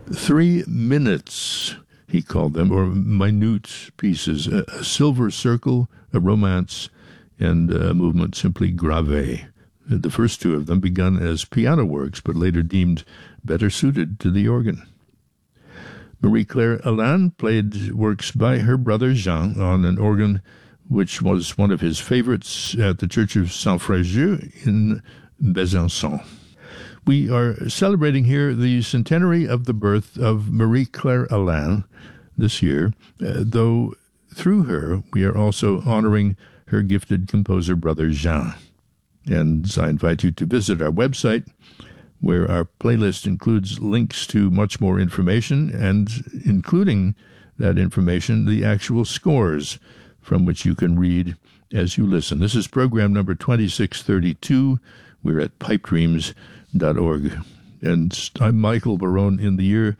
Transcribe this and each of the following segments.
3 minutes, he called them, or minute pieces, a silver circle, a romance, and a movement simply grave. The first two of them begun as piano works, but later deemed better suited to the organ. Marie-Claire Alain played works by her brother Jean on an organ which was one of his favorites at the Church of Saint-Fréjus in Besançon. We are celebrating here the centenary of the birth of Marie-Claire Alain this year, though through her we are also honoring her gifted composer brother Jean. And I invite you to visit our website, where our playlist includes links to much more information, and including that information, the actual scores from which you can read as you listen. This is program number 2632. We're at pipedreams.org. And I'm Michael Barone in the year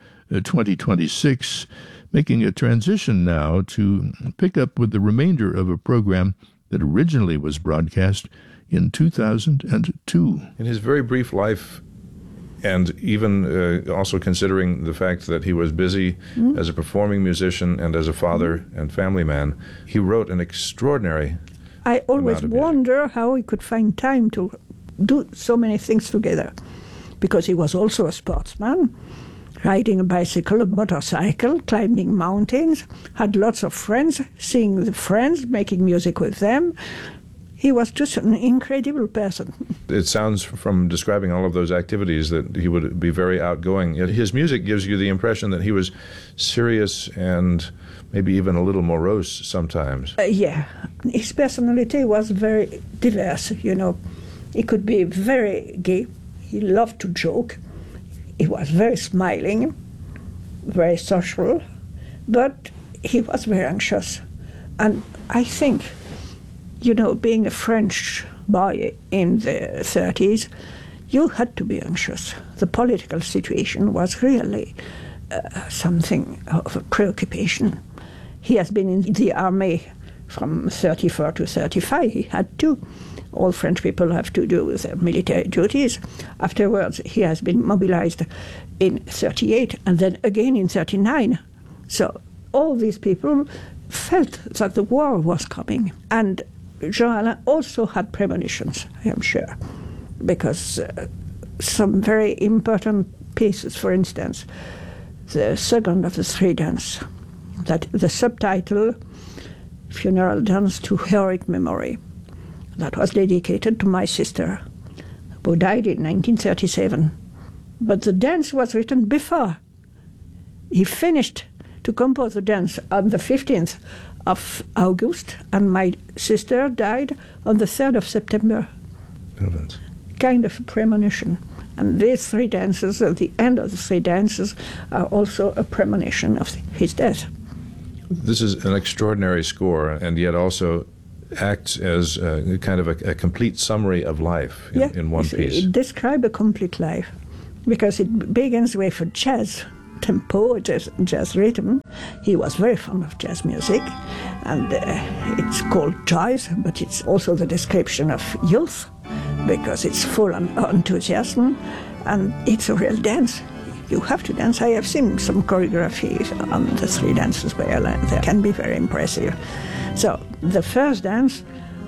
2026, making a transition now to pick up with the remainder of a program that originally was broadcast in 2002. In his very brief life, and even also considering the fact that he was busy as a performing musician and as a father and family man, he wrote an extraordinary I always wonder how he could find time to do so many things together, because he was also a sportsman, riding a bicycle, a motorcycle, climbing mountains, had lots of friends, seeing the friends, making music with them. He was just an incredible person. It sounds from describing all of those activities that he would be very outgoing. His music gives you the impression that he was serious and maybe even a little morose sometimes. Yeah, his personality was very diverse, you know. He could be very gay. He loved to joke. He was very smiling, very social, but he was very anxious. And I think, you know, being a French boy in the 30s, you had to be anxious. The political situation was really something of a preoccupation. He has been in the army from 34 to 35. He had to. All French people have to do their military duties. Afterwards, he has been mobilized in 38 and then again in 39. So all these people felt that the war was coming. And Jean-Alain also had premonitions, I am sure, because some very important pieces, for instance, the second of the three dance, that the subtitle, Funeral Dance to Heroic Memory, that was dedicated to my sister, who died in 1937. But the dance was written before. He finished to compose the dance on the 15th of August, and my sister died on the 3rd of September. Heavens. Kind of a premonition. And these three dances, at the end of the three dances, are also a premonition of his death. This is an extraordinary score, and yet also acts as kind of a complete summary of life in one piece. It describes a complete life, because it begins with a jazz tempo, jazz rhythm. He was very fond of jazz music, and it's called Joyce, but it's also the description of youth, because it's full of enthusiasm, and it's a real dance. You have to dance. I have seen some choreography on the three dances by Alain. They can be very impressive. So the first dance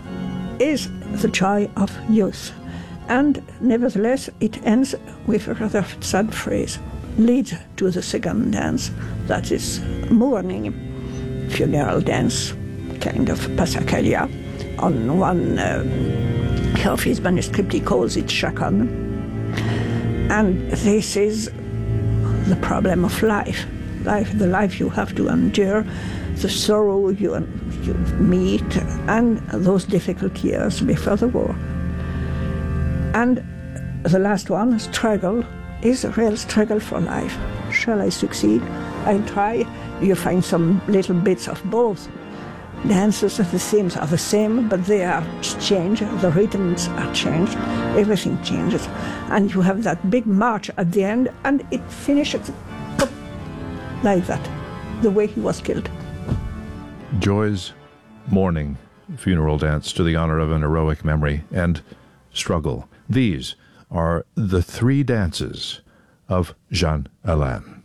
is the joy of youth, and nevertheless it ends with a rather sad phrase, leads to the second dance, that is mourning, funeral dance, kind of Passacaglia. On one of his manuscript he calls it Chaconne. And this is the problem of life, the life you have to endure, the sorrow you meet, and those difficult years before the war. And the last one, struggle, is a real struggle for life. Shall I succeed? I'll try. You find some little bits of both. Dances, the themes are the same, but they are changed, the rhythms are changed, everything changes. And you have that big march at the end, and it finishes like that, the way he was killed. Joy's mourning funeral dance to the honor of an heroic memory, and struggle. These are the three dances of Jean Alain.